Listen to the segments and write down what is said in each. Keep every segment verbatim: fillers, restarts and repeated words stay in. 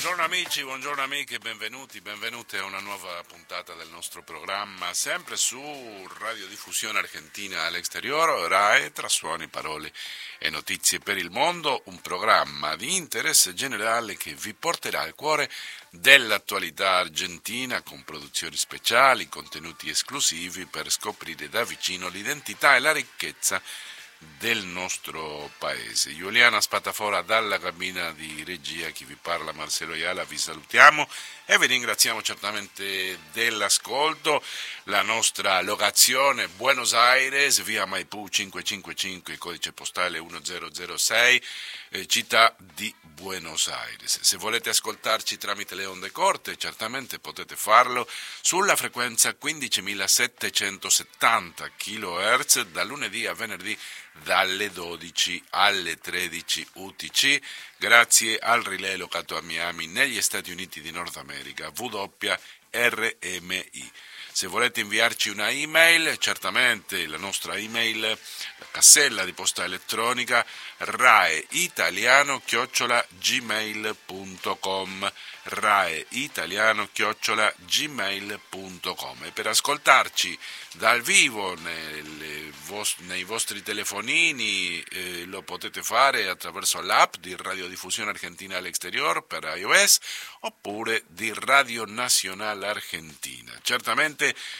Buongiorno amici, buongiorno amiche, benvenuti, benvenute a una nuova puntata del nostro programma, sempre su Radiodiffusione Argentina all'Exterior, RAE, tra suoni, parole e notizie per il mondo, un programma di interesse generale che vi porterà al cuore dell'attualità argentina con produzioni speciali, contenuti esclusivi per scoprire da vicino l'identità e la ricchezza del nostro paese. Giuliana Spatafora dalla cabina di regia, chi vi parla Marcello Iala, vi salutiamo e vi ringraziamo certamente dell'ascolto. La nostra locazione Buenos Aires, via Maipù cinquecentocinquantacinque, codice postale uno zero zero sei, eh, città di Buenos Aires. Se volete ascoltarci tramite le onde corte, certamente potete farlo sulla frequenza quindicimilasettecentosettanta chilohertz da lunedì a venerdì dalle dodici alle tredici U T C, grazie al relay locato a Miami negli Stati Uniti di Nord America, W R M I. Se volete inviarci una email, certamente la nostra email, la cassella di posta elettronica raeitaliano chiocciola gmail punto com, raeitaliano chiocciola gmail punto com. E per ascoltarci dal vivo nelle vos- nei vostri telefonini eh, lo potete fare attraverso l'app di Radiodiffusione Argentina all'Exterior per iOS oppure di Radio Nacional Argentina. Certamente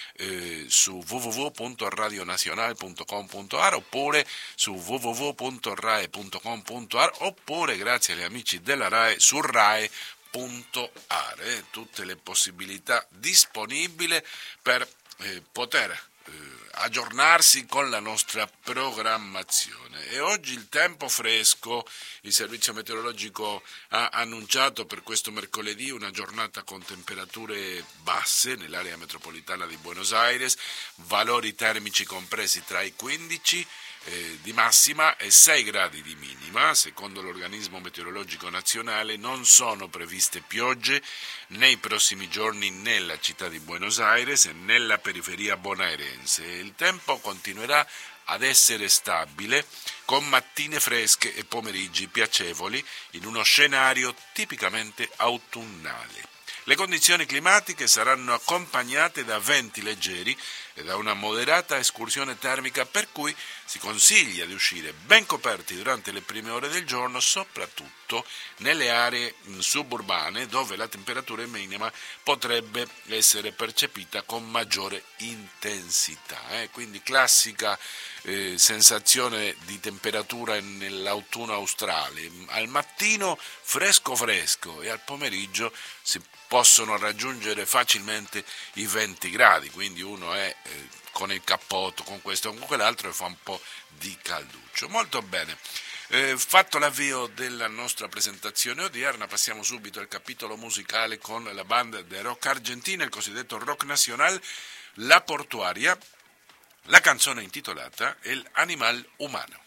eh, su w w w punto radionacional punto com punto a r oppure su w w w punto rae punto com punto a r oppure, grazie agli amici della RAE, su rae punto a r. Eh, tutte le possibilità disponibili per eh, poter eh, aggiornarsi con la nostra programmazione. E oggi il tempo fresco, il servizio meteorologico ha annunciato per questo mercoledì una giornata con temperature basse nell'area metropolitana di Buenos Aires, valori termici compresi tra i quindici Eh, di massima e sei gradi di minima. Secondo l'organismo meteorologico nazionale non sono previste piogge nei prossimi giorni nella città di Buenos Aires e nella periferia bonaerense. Il tempo continuerà ad essere stabile con mattine fresche e pomeriggi piacevoli in uno scenario tipicamente autunnale. Le condizioni climatiche saranno accompagnate da venti leggeri e da una moderata escursione termica, per cui si consiglia di uscire ben coperti durante le prime ore del giorno, soprattutto nelle aree suburbane dove la temperatura minima potrebbe essere percepita con maggiore intensità. Eh? Quindi classica eh, sensazione di temperatura nell'autunno australe. Al mattino fresco fresco e al pomeriggio si possono raggiungere facilmente i venti gradi, quindi uno è eh, con il cappotto, con questo o con quell'altro e fa un po' di calduccio. Molto bene, eh, fatto l'avvio della nostra presentazione odierna, passiamo subito al capitolo musicale con la banda de rock argentina, il cosiddetto rock nacional, La Portuaria, la canzone intitolata El Animal Humano.